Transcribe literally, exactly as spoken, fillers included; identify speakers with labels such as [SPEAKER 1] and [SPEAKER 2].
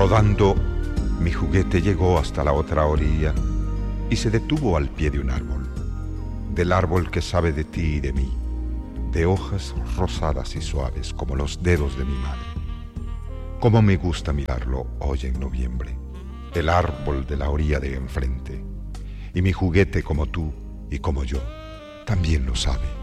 [SPEAKER 1] Rodando, mi juguete llegó hasta la otra orilla y se detuvo al pie de un árbol, del árbol que sabe de ti y de mí, de hojas rosadas y suaves como los dedos de mi madre. Cómo me gusta mirarlo hoy en noviembre, el árbol de la orilla de enfrente, y mi juguete como tú y como yo también lo sabe.